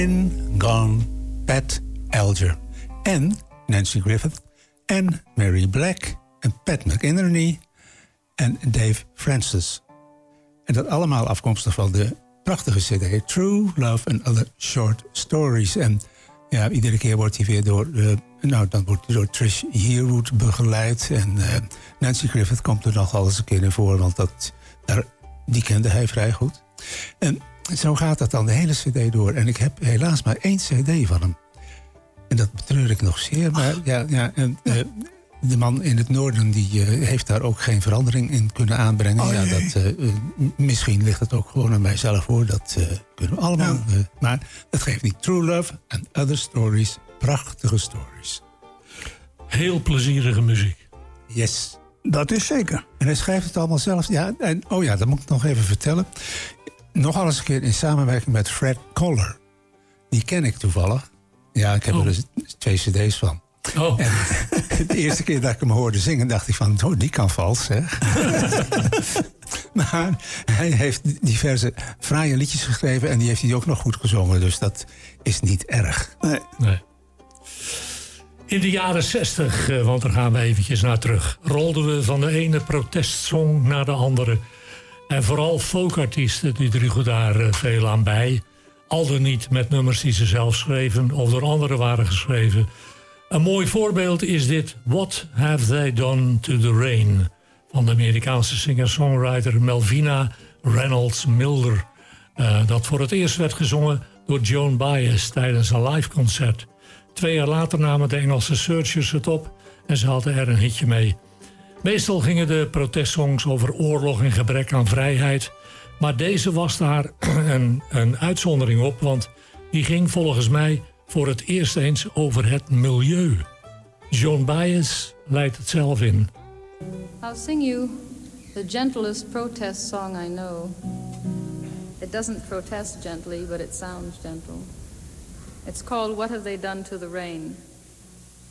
Gone Pat Alger. En Nancy Griffith. En Mary Black. En Pat McInerney. En Dave Francis. En dat allemaal afkomstig van de prachtige cd True Love and Other Short Stories. En ja, iedere keer wordt hij weer door Trish Yearwood begeleid. En Nancy Griffith komt er nog al eens een keer in voor, want die kende hij vrij goed. En zo gaat dat dan de hele cd door. En ik heb helaas maar 1 cd van hem. En dat betreur ik nog zeer. Maar de man in het noorden die heeft daar ook geen verandering in kunnen aanbrengen. Misschien ligt het ook gewoon aan mijzelf hoor. Dat kunnen we allemaal. Maar dat geeft niet. True Love and Other Stories. Prachtige stories. Heel plezierige muziek. Yes. Dat is zeker. En hij schrijft het allemaal zelf. Ja, dat moet ik nog even vertellen. Nogal eens een keer in samenwerking met Fred Koller. Die ken ik toevallig. Ja, ik heb er dus 2 cd's van. Oh. En de eerste keer dat ik hem hoorde zingen, dacht ik van, die kan vals, zeg. Maar hij heeft diverse fraaie liedjes geschreven en die heeft hij ook nog goed gezongen. Dus dat is niet erg. Nee. In de jaren 60, want daar gaan we eventjes naar terug, rolden we van de ene protestsong naar de andere. En vooral folkartiesten die droegen daar veel aan bij. Al dan niet met nummers die ze zelf schreven of door anderen waren geschreven. Een mooi voorbeeld is dit What Have They Done to the Rain van de Amerikaanse singer-songwriter Melvina Reynolds Milder. Dat voor het eerst werd gezongen door Joan Baez tijdens een liveconcert. 2 jaar later namen de Engelse Searchers het op en ze hadden er een hitje mee. Meestal gingen de protestsongs over oorlog en gebrek aan vrijheid. Maar deze was daar een uitzondering op, want die ging volgens mij voor het eerst eens over het milieu. Joan Baez leidt het zelf in. I'll sing you the gentlest protest song I know. It doesn't protest gently, but it sounds gentle. It's called What Have They Done to the Rain?